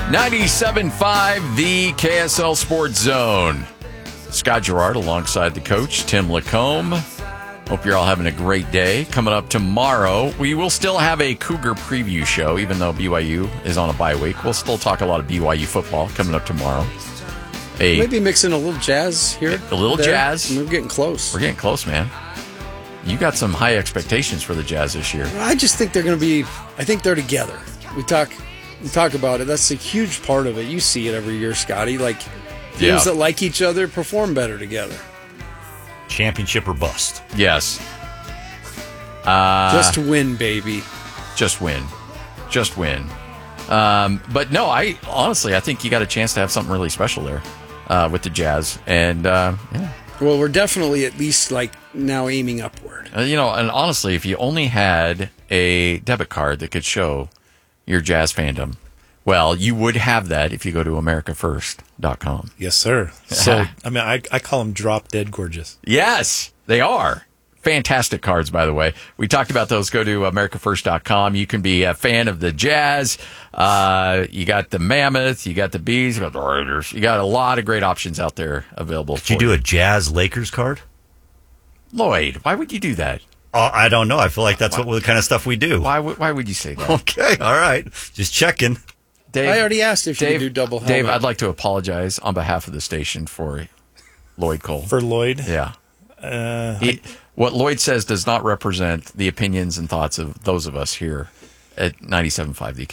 97.5, the KSL Sports Zone. Scott Gerard alongside the coach, Tim Lacombe. Hope you're all having a great day. Coming up tomorrow, we will still have a Cougar preview show, even though BYU is on a bye week. We'll still talk a lot of BYU football coming up tomorrow. Maybe mixing a little jazz here. A little jazz. We're getting close. We're getting close, man. You got some high expectations for the Jazz this year. I just think they're going to be, I think they're together. We talk about it. That's a huge part of it. You see it every year, Scotty. Like, teams that like each other perform better together. Championship or bust. Yes. Just win, baby. Just win. Just win. But no, I think you got a chance to have something really special there with the Jazz. And, yeah. Well, we're definitely at least like now aiming upward. And honestly, if you only had a debit card that could show your Jazz fandom, well, you would have that if you go to AmericaFirst.com. Yes, sir. So, I call them drop dead gorgeous. Yes, they are. Fantastic cards, by the way. We talked about those. Go to AmericaFirst.com. You can be a fan of the Jazz. You got the Mammoth. You got the Bees. You got the Raiders. You got a lot of great options out there available. Could you do a Jazz Lakers card? Lloyd, why would you do that? I don't know. I feel like that's what kind of stuff we do. Why would you say that? Okay, all right. Just checking. Dave, I already asked if you could do double helmet. Dave, I'd like to apologize on behalf of the station for Lloyd Cole. For Lloyd? Yeah. What Lloyd says does not represent the opinions and thoughts of those of us here at 97.5 The